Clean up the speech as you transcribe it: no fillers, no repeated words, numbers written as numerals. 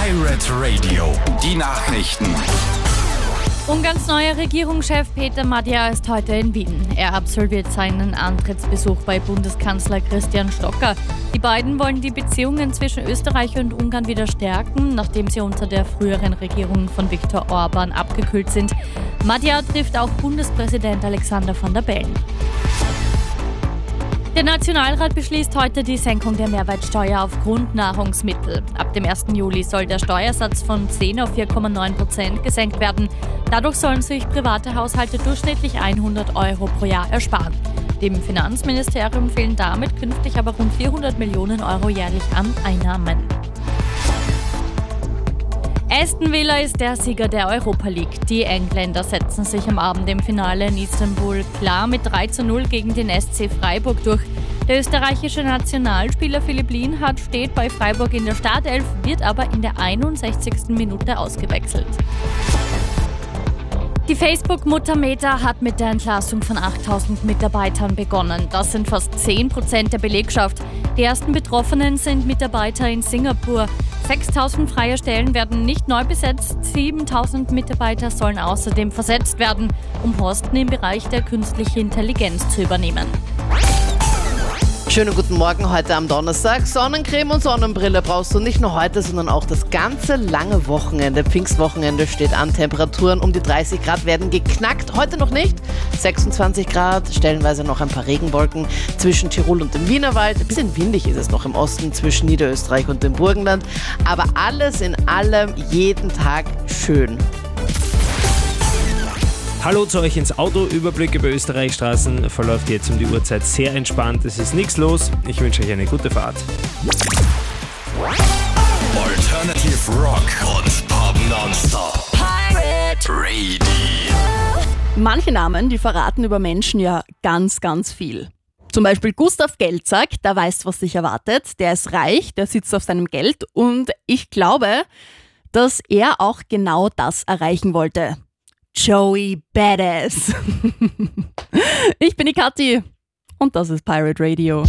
Pirate Radio, die Nachrichten. Ungarns neuer Regierungschef Peter Magyar ist heute in Wien. Er absolviert seinen Antrittsbesuch bei Bundeskanzler Christian Stocker. Die beiden wollen die Beziehungen zwischen Österreich und Ungarn wieder stärken, nachdem sie unter der früheren Regierung von Viktor Orban abgekühlt sind. Magyar trifft auch Bundespräsident Alexander Van der Bellen. Der Nationalrat beschließt heute die Senkung der Mehrwertsteuer auf Grundnahrungsmittel. Ab dem 1. Juli soll der Steuersatz von 10 auf 4,9% gesenkt werden. Dadurch sollen sich private Haushalte durchschnittlich 100 Euro pro Jahr ersparen. Dem Finanzministerium fehlen damit künftig aber rund 400 Millionen Euro jährlich an Einnahmen. Aston Villa ist der Sieger der Europa League. Die Engländer setzen sich am Abend im Finale in Istanbul klar mit 3:0 gegen den SC Freiburg durch. Der österreichische Nationalspieler Philipp Lienhardt steht bei Freiburg in der Startelf, wird aber in der 61. Minute ausgewechselt. Die Facebook-Mutter Meta hat mit der Entlassung von 8.000 Mitarbeitern begonnen. Das sind fast 10% der Belegschaft. Die ersten Betroffenen sind Mitarbeiter in Singapur. 6.000 freie Stellen werden nicht neu besetzt. 7.000 Mitarbeiter sollen außerdem versetzt werden, um Posten im Bereich der künstlichen Intelligenz zu übernehmen. Schönen guten Morgen heute am Donnerstag. Sonnencreme und Sonnenbrille brauchst du nicht nur heute, sondern auch das ganze lange Wochenende. Pfingstwochenende steht an. Temperaturen um die 30 Grad werden geknackt. Heute noch nicht. 26 Grad, stellenweise noch ein paar Regenwolken zwischen Tirol und dem Wienerwald. Ein bisschen windig ist es noch im Osten zwischen Niederösterreich und dem Burgenland. Aber alles in allem jeden Tag schön. Hallo zu euch ins Auto. Überblick über Österreichstraßen verläuft jetzt um die Uhrzeit sehr entspannt. Es ist nichts los. Ich wünsche euch eine gute Fahrt. Alternative Rock und Pop Nonstop. Pirate Radio. Manche Namen, die verraten über Menschen ja ganz, ganz viel. Zum Beispiel Gustav Geltsack, der weiß, was sich erwartet. Der ist reich, der sitzt auf seinem Geld und ich glaube, dass er auch genau das erreichen wollte. Joey Badass. Ich bin die Kathi und das ist Pirate Radio.